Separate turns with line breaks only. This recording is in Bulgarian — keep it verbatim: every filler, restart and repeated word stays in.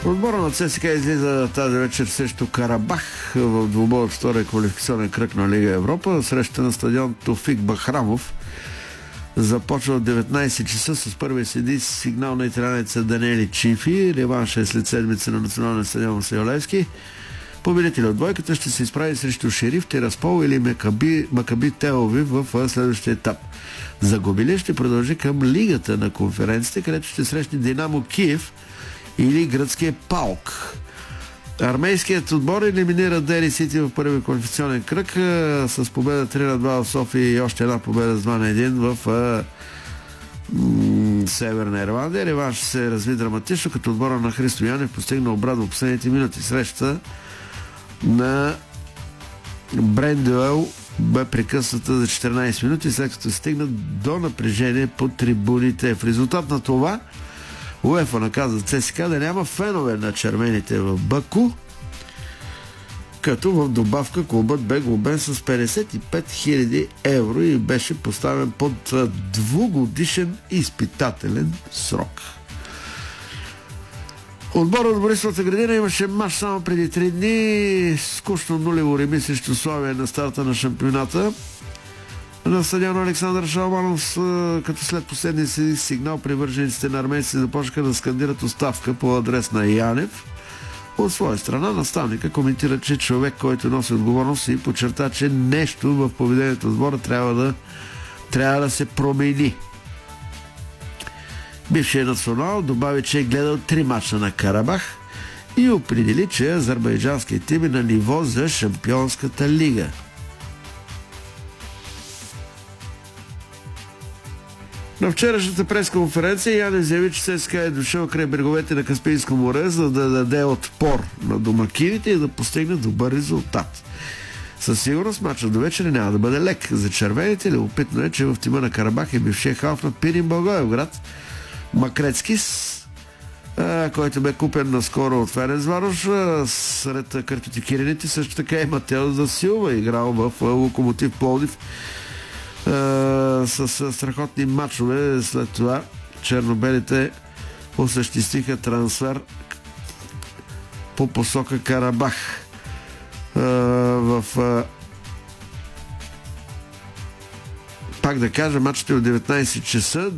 Отбора на ЦСКА излиза тази вечер срещу Карабах в двубой от втория квалификационен кръг на Лига Европа. Среща на стадион Тофик Бахрамов започва от деветнайсет часа с първия седи сигнал на италянеца Даниели Чифи. Реванша е след седмица на националния стадион Васил Левски. Победителят от двойката ще се изправи срещу Шериф Тираспол или Макаби, Макаби Телавив в следващия етап. Загубили ще продължи към Лигата на конференците, където ще срещне Динамо Киев или гръцкия Паук. Армейският отбор елиминира Дели Сити в първи квалификационен кръг с победа три на два в София и още една победа с два на един в а, м- Северна Ирландия. Реванш се разви драматично, като отбора на Христо Янев постигна обрат в последните минути. Среща на Брендуел бе прекъсната за четиринайсет минути, след като стигна до напрежение по трибуните. В резултат на това УЕФА наказа ЦСКА да няма фенове на червените в Баку, като в добавка клубът бе глобен с петдесет и пет хиляди евро и беше поставен под двугодишен изпитателен срок. Отборът от Борисовата градина имаше мач само преди три дни. Скучно нулево реми срещу Славия на старта на шампионата. На стадиона Александър Шалманов, като след последния си сигнал привържениците на армейците започнаха да скандират оставка по адрес на Янев. От своя страна наставника коментира, че човек, който носи отговорност, и подчерта, че нещо в поведението на отбора трябва да, трябва да се промени. Бившият национал добави, че е гледал три мача на Карабах и определи, че азербайджанският тим е на ниво за Шампионската лига. На вчерашната пресконференция Янев заяви, че ЦСКА е дошъл край бреговете на Каспийско море, за да даде отпор на домакините и да постигне добър резултат. Със сигурност мачът до вечера няма да бъде лек. За червените любопитно е, че в тима на Карабах е бившия халф на Пирин Благоевград Макрецкис, който бе купен наскоро от Ференцварош. Сред картотекираните също така е Матео да Силва, играл в Локомотив Пловдив с, с страхотни матчове. След това чернобелите осъществиха трансфер по посока Карабах. А, в а, пак да кажа, матчът е от деветнайсет часа.